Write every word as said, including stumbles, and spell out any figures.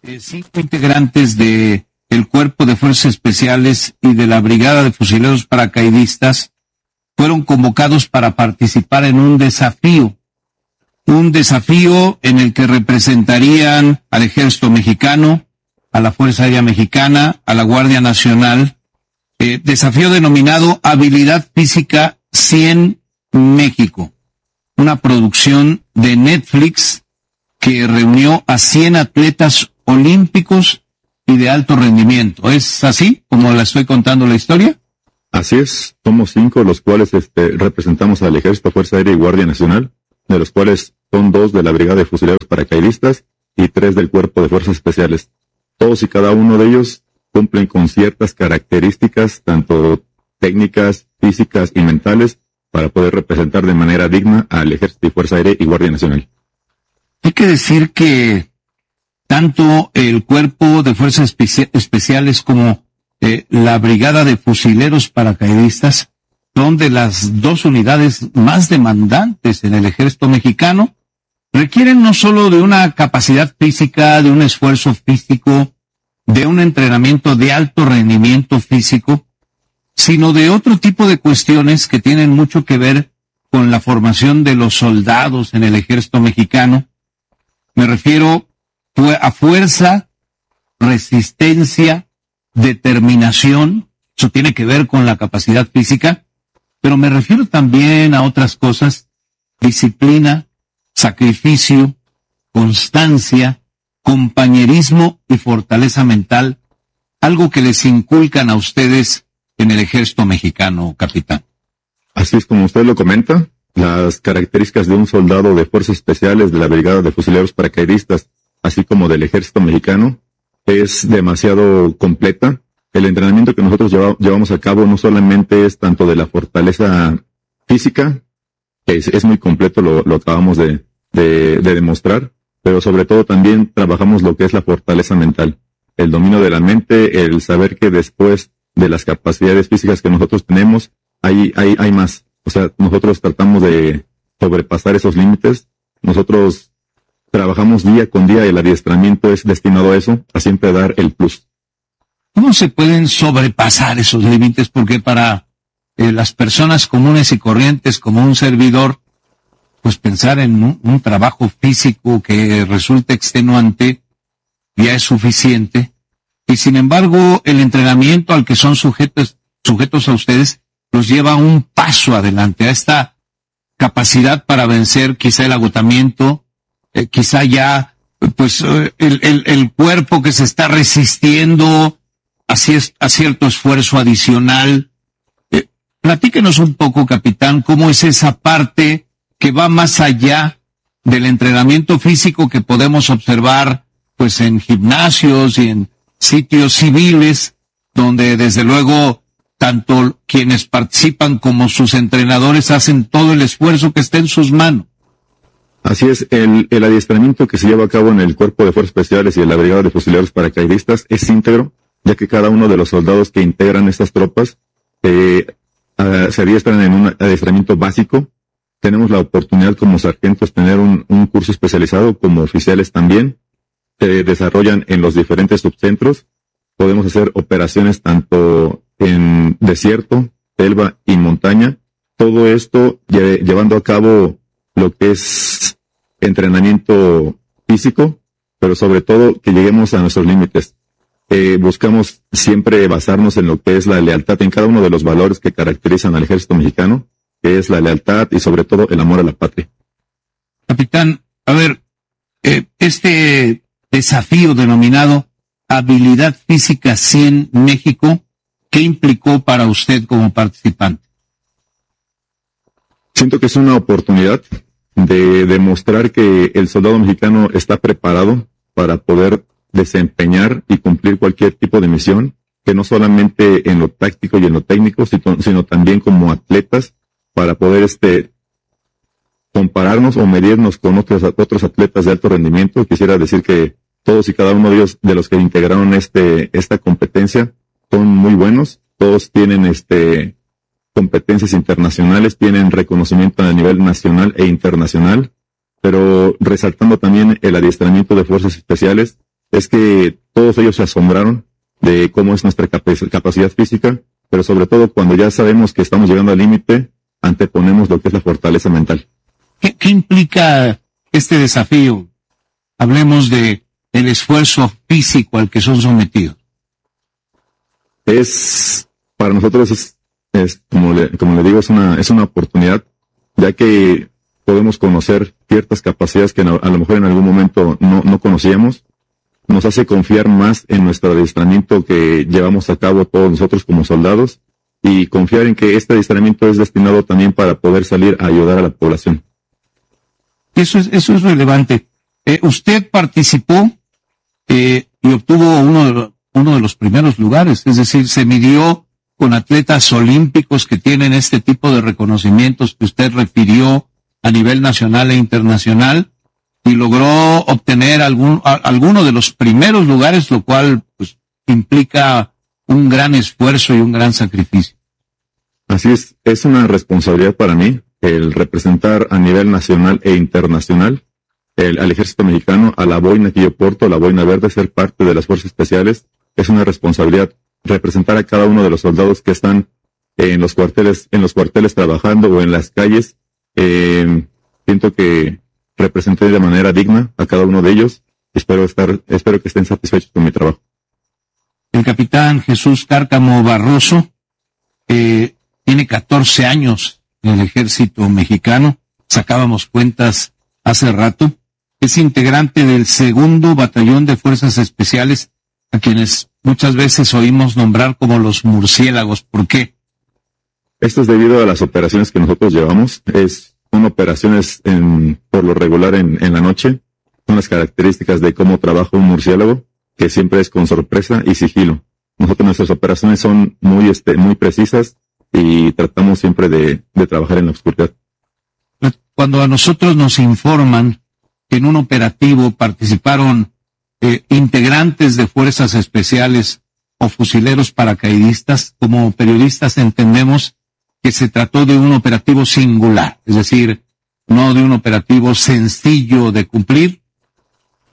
eh, cinco integrantes de el Cuerpo de Fuerzas Especiales y de la Brigada de Fusileros Paracaidistas fueron convocados para participar en un desafío, un desafío en el que representarían al Ejército Mexicano, a la Fuerza Aérea Mexicana, a la Guardia Nacional, eh, desafío denominado Habilidad Física cien México, una producción de Netflix que reunió a cien atletas olímpicos y de alto rendimiento. ¿Es así como la estoy contando la historia? Así es, somos cinco los cuales este, representamos al Ejército, Fuerza Aérea y Guardia Nacional, de los cuales son dos de la Brigada de Fusileros Paracaidistas y tres del Cuerpo de Fuerzas Especiales. Todos y cada uno de ellos cumplen con ciertas características, tanto técnicas, físicas y mentales, para poder representar de manera digna al Ejército y Fuerza Aérea y Guardia Nacional. Hay que decir que tanto el Cuerpo de Fuerzas Espe- Especiales como eh, la Brigada de Fusileros Paracaidistas son de las dos unidades más demandantes en el Ejército Mexicano. Requieren no solo de una capacidad física, de un esfuerzo físico, de un entrenamiento de alto rendimiento físico, sino de otro tipo de cuestiones que tienen mucho que ver con la formación de los soldados en el Ejército Mexicano. Me refiero a fuerza, resistencia, determinación. Eso tiene que ver con la capacidad física, pero me refiero también a otras cosas: disciplina, sacrificio, constancia, compañerismo y fortaleza mental, algo que les inculcan a ustedes en el Ejército Mexicano, capitán. Así es como usted lo comenta, las características de un soldado de Fuerzas Especiales de la Brigada de Fusileros Paracaidistas, así como del Ejército Mexicano, es demasiado completa. El entrenamiento que nosotros lleva, llevamos a cabo no solamente es tanto de la fortaleza física, que es, es muy completo, lo, lo acabamos de, de, de demostrar, pero sobre todo también trabajamos lo que es la fortaleza mental, el dominio de la mente, el saber que después de las capacidades físicas que nosotros tenemos, hay, hay, hay más. O sea, nosotros tratamos de sobrepasar esos límites. Nosotros trabajamos día con día y el adiestramiento es destinado a eso, a siempre dar el plus. ¿Cómo se pueden sobrepasar esos límites? Porque para eh, las personas comunes y corrientes, como un servidor, pues pensar en un, un trabajo físico que resulte extenuante ya es suficiente. Y sin embargo, el entrenamiento al que son sujetos, sujetos a ustedes los lleva un paso adelante, a esta capacidad para vencer quizá el agotamiento, eh, quizá ya pues eh, el, el, el cuerpo que se está resistiendo a, a cierto esfuerzo adicional. Eh, platíquenos un poco, capitán, cómo es esa parte que va más allá del entrenamiento físico que podemos observar pues en gimnasios y en sitios civiles, donde desde luego tanto quienes participan como sus entrenadores hacen todo el esfuerzo que está en sus manos. Así es, el, el adiestramiento que se lleva a cabo en el Cuerpo de Fuerzas Especiales y en la Brigada de Fusileros Paracaidistas es íntegro, ya que cada uno de los soldados que integran estas tropas eh, uh, se adiestran en un adiestramiento básico. Tenemos la oportunidad como sargentos tener un, un curso especializado, como oficiales también. Se desarrollan en los diferentes subcentros. Podemos hacer operaciones tanto en desierto, selva y montaña. Todo esto lle- llevando a cabo lo que es entrenamiento físico, pero sobre todo que lleguemos a nuestros límites. Eh, buscamos siempre basarnos en lo que es la lealtad, en cada uno de los valores que caracterizan al Ejército Mexicano, que es la lealtad y sobre todo el amor a la patria. Capitán, a ver, eh, este desafío denominado Habilidad Física cien México, ¿qué implicó para usted como participante? Siento que es una oportunidad de demostrar que el soldado mexicano está preparado para poder desempeñar y cumplir cualquier tipo de misión, que no solamente en lo táctico y en lo técnico, sino, sino también como atletas, para poder este compararnos o medirnos con otros, otros atletas de alto rendimiento. Quisiera decir que todos y cada uno de ellos, de los que integraron este, esta competencia, son muy buenos. Todos tienen este, competencias internacionales, tienen reconocimiento a nivel nacional e internacional, pero resaltando también el adiestramiento de fuerzas especiales, es que todos ellos se asombraron de cómo es nuestra capac- capacidad física, pero sobre todo cuando ya sabemos que estamos llegando al límite, anteponemos lo que es la fortaleza mental. ¿Qué, qué implica este desafío? Hablemos de el esfuerzo físico al que son sometidos. Es, para nosotros es, es como le, como le digo, es una, es una oportunidad, ya que podemos conocer ciertas capacidades que a lo mejor en algún momento no, no conocíamos. Nos hace confiar más en nuestro adiestramiento que llevamos a cabo todos nosotros como soldados y confiar en que este adiestramiento es destinado también para poder salir a ayudar a la población. Eso es, eso es relevante. Eh, usted participó eh, y obtuvo uno de, los, uno de los primeros lugares, es decir, se midió con atletas olímpicos que tienen este tipo de reconocimientos que usted refirió a nivel nacional e internacional y logró obtener algún, a, alguno de los primeros lugares, lo cual pues, implica un gran esfuerzo y un gran sacrificio. Así es, es una responsabilidad para mí el representar a nivel nacional e internacional el, al ejército mexicano, a la boina que yo porto, la boina verde, ser parte de las fuerzas especiales. Es una responsabilidad representar a cada uno de los soldados que están en los cuarteles, en los cuarteles trabajando o en las calles. Eh, siento que representé de manera digna a cada uno de ellos. Espero estar, espero que estén satisfechos con mi trabajo. El capitán Jesús Cárcamo Barroso eh, tiene catorce años en el ejército mexicano. Sacábamos cuentas hace rato. Es integrante del segundo batallón de fuerzas especiales, a quienes muchas veces oímos nombrar como los murciélagos. ¿Por qué? Esto es debido a las operaciones que nosotros llevamos. Es, son operaciones en, por lo regular en, en la noche. Son las características de cómo trabaja un murciélago, que siempre es con sorpresa y sigilo. Nosotros, nuestras operaciones son muy, este, muy precisas y tratamos siempre de, de trabajar en la oscuridad. Cuando a nosotros nos informan que en un operativo participaron eh, integrantes de fuerzas especiales o fusileros paracaidistas, como periodistas entendemos que se trató de un operativo singular, es decir, no de un operativo sencillo de cumplir,